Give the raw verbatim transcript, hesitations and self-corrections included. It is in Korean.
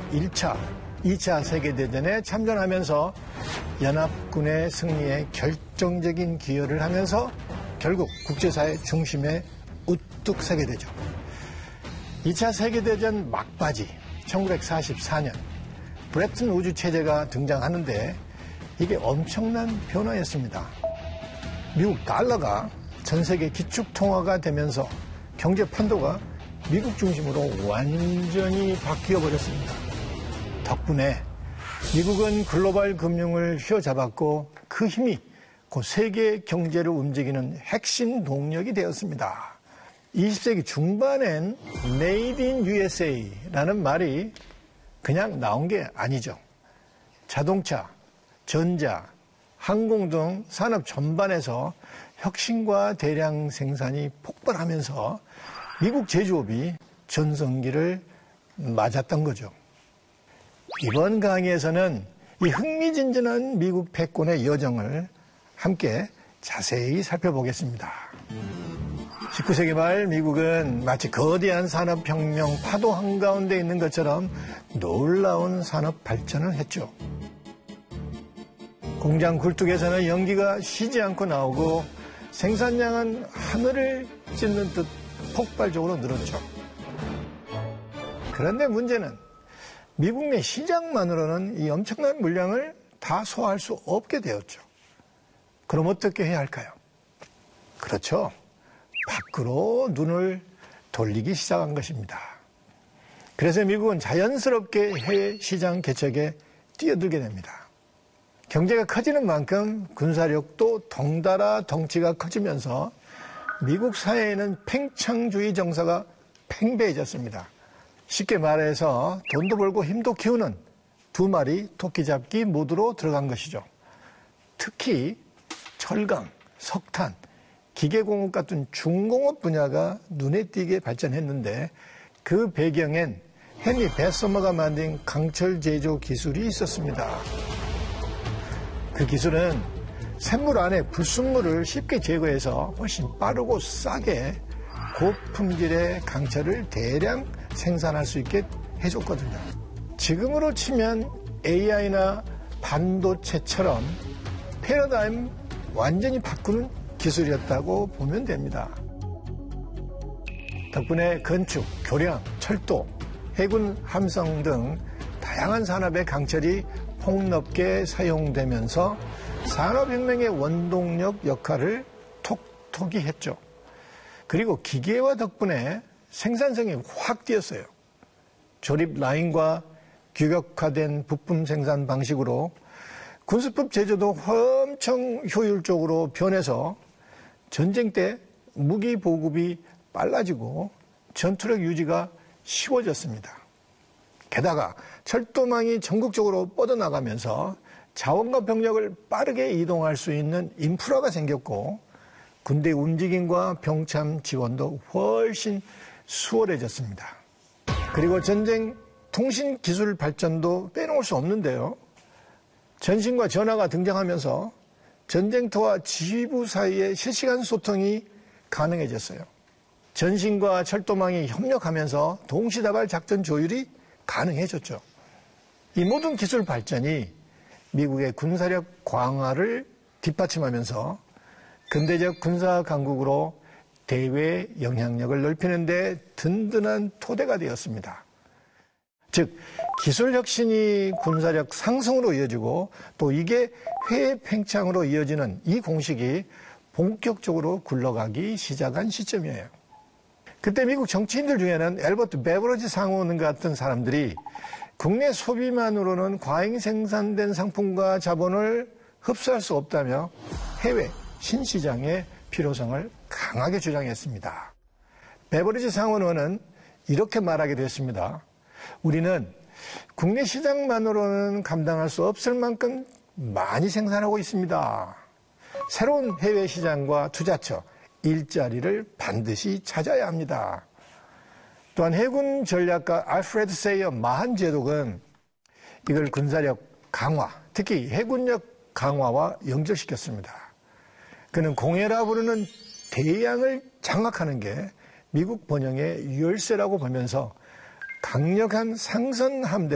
일 차, 이 차 세계대전에 참전하면서 연합군의 승리에 결정적인 기여를 하면서 결국 국제사회 중심에 우뚝 서게 되죠. 이 차 세계대전 막바지 천구백사십사 년 브레튼 우주체제가 등장하는데 이게 엄청난 변화였습니다. 미국 달러가 전 세계 기축통화가 되면서 경제 판도가 미국 중심으로 완전히 바뀌어버렸습니다. 덕분에 미국은 글로벌 금융을 휘어잡았고 그 힘이 그 세계 경제를 움직이는 핵심 동력이 되었습니다. 이십 세기 중반엔 Made in 유에스에이라는 말이 그냥 나온 게 아니죠. 자동차, 전자, 항공 등 산업 전반에서 혁신과 대량 생산이 폭발하면서 미국 제조업이 전성기를 맞았던 거죠. 이번 강의에서는 이 흥미진진한 미국 패권의 여정을 함께 자세히 살펴보겠습니다. 십구 세기 말 미국은 마치 거대한 산업혁명 파도 한가운데 있는 것처럼 놀라운 산업 발전을 했죠. 공장 굴뚝에서는 연기가 쉬지 않고 나오고 생산량은 하늘을 찢는 듯 폭발적으로 늘었죠. 그런데 문제는 미국 내 시장만으로는 이 엄청난 물량을 다 소화할 수 없게 되었죠. 그럼 어떻게 해야 할까요? 그렇죠. 밖으로 눈을 돌리기 시작한 것입니다. 그래서 미국은 자연스럽게 해외 시장 개척에 뛰어들게 됩니다. 경제가 커지는 만큼 군사력도 덩달아 덩치가 커지면서 미국 사회에는 팽창주의 정서가 팽배해졌습니다. 쉽게 말해서 돈도 벌고 힘도 키우는 두 마리 토끼 잡기 모드로 들어간 것이죠. 특히 철강, 석탄, 기계공업 같은 중공업 분야가 눈에 띄게 발전했는데 그 배경엔 헨리 베서머가 만든 강철 제조 기술이 있었습니다. 그 기술은 샘물 안에 불순물을 쉽게 제거해서 훨씬 빠르고 싸게 고품질의 강철을 대량 생산할 수 있게 해줬거든요. 지금으로 치면 에이아이나 반도체처럼 패러다임 완전히 바꾸는 기술이었다고 보면 됩니다. 덕분에 건축, 교량, 철도, 해군 함성 등 다양한 산업의 강철이 폭넓게 사용되면서 산업혁명의 원동력 역할을 톡톡히 했죠. 그리고 기계화 덕분에 생산성이 확 뛰었어요. 조립 라인과 규격화된 부품 생산 방식으로 군수품 제조도 엄청 효율적으로 변해서 전쟁 때 무기 보급이 빨라지고 전투력 유지가 쉬워졌습니다. 게다가 철도망이 전국적으로 뻗어나가면서 자원과 병력을 빠르게 이동할 수 있는 인프라가 생겼고 군대 움직임과 병참 지원도 훨씬 수월해졌습니다. 그리고 전쟁 통신 기술 발전도 빼놓을 수 없는데요. 전신과 전화가 등장하면서 전쟁터와 지휘부 사이의 실시간 소통이 가능해졌어요. 전신과 철도망이 협력하면서 동시다발 작전 조율이 가능해졌죠. 이 모든 기술 발전이 미국의 군사력 강화를 뒷받침하면서 근대적 군사 강국으로 대외 영향력을 넓히는 데 든든한 토대가 되었습니다. 즉 기술 혁신이 군사력 상승으로 이어지고 또 이게 해외 팽창으로 이어지는 이 공식이 본격적으로 굴러가기 시작한 시점이에요. 그때 미국 정치인들 중에는 엘버트 베버리지 상원 같은 사람들이 국내 소비만으로는 과잉 생산된 상품과 자본을 흡수할 수 없다며 해외 신시장의 필요성을 강하게 주장했습니다. 베버리지 상원은 이렇게 말하게 됐습니다. 우리는 국내 시장만으로는 감당할 수 없을 만큼 많이 생산하고 있습니다. 새로운 해외 시장과 투자처, 일자리를 반드시 찾아야 합니다. 또한 해군 전략가 알프레드 세이어 마한 제독은 이걸 군사력 강화, 특히 해군력 강화와 연결시켰습니다. 그는 공해라 부르는 대양을 장악하는 게 미국 번영의 열쇠라고 보면서 강력한 상선 함대